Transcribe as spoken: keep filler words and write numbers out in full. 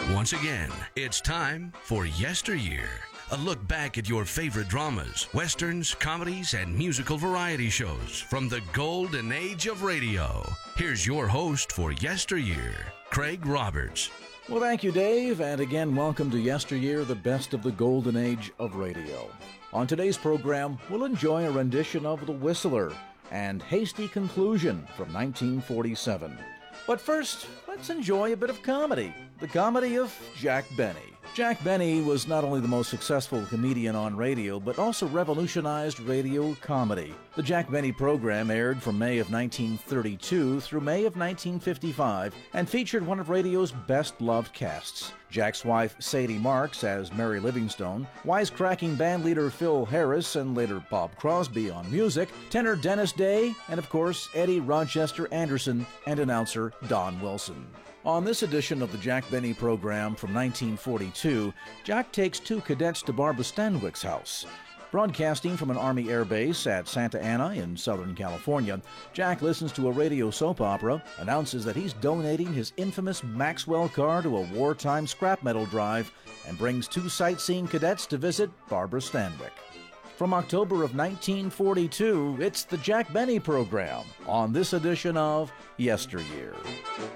Once again, it's time for Yesteryear, a look back at your favorite dramas, westerns, comedies, and musical variety shows from the golden age of radio. Here's your host for Yesteryear, Craig Roberts. Well, thank you, Dave, and again, welcome to Yesteryear, the best of the golden age of radio. On today's program, we'll enjoy a rendition of The Whistler and Hasty Conclusion from nineteen forty-seven. But first, let's enjoy a bit of comedy, the comedy of Jack Benny. Jack Benny was not only the most successful comedian on radio, but also revolutionized radio comedy. The Jack Benny program aired from May of nineteen thirty-two through May of nineteen fifty-five and featured one of radio's best-loved casts. Jack's wife, Sadie Marks, as Mary Livingstone, wisecracking bandleader Phil Harris and later Bob Crosby on music, tenor Dennis Day, and of course, Eddie Rochester Anderson and announcer Don Wilson. On this edition of the Jack Benny program from nineteen forty-two, Jack takes two cadets to Barbara Stanwyck's house. Broadcasting from an Army air base at Santa Ana in Southern California, Jack listens to a radio soap opera, announces that he's donating his infamous Maxwell car to a wartime scrap metal drive, and brings two sightseeing cadets to visit Barbara Stanwyck. From October of nineteen forty-two, it's the Jack Benny program on this edition of Yesteryear.